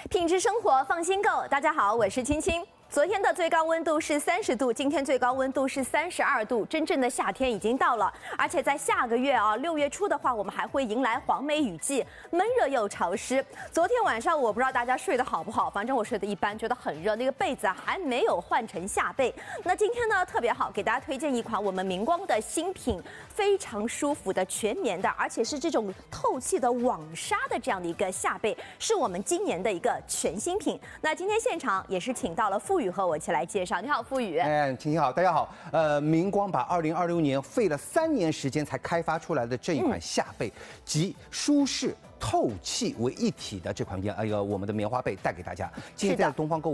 品质生活，放心购。大家好，我是青青。昨天的最高温度是30度，今天最高温度是32度，真正的夏天已经到了。而且在下个月啊，6月初的话，我们还会迎来黄梅雨季，闷热又潮湿。昨天晚上我不知道大家睡得好不好，反正我睡得一般，觉得很热，那个被子还没有换成夏被。那今天呢特别好，给大家推荐一款我们明光的新品，非常舒服的全棉的，而且是这种透气的网纱的这样的一个夏被，是我们今年的一个全新品。那今天现场也是请到了傅宇和我一起来介绍。你好，傅宇。 青青好，大家好。明光把2026年费了3年时间才开发出来的这一款夏被，集舒适透气为一体的这款我们的棉花被带给大家。今天在东方购物